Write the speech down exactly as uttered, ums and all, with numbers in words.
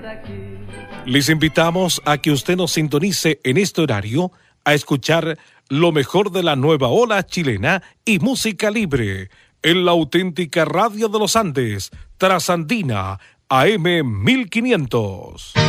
Les invitamos a que usted nos sintonice en este horario a escuchar lo mejor de la nueva ola chilena y música libre en la auténtica radio de los Andes, Trasandina, A M mil quinientos.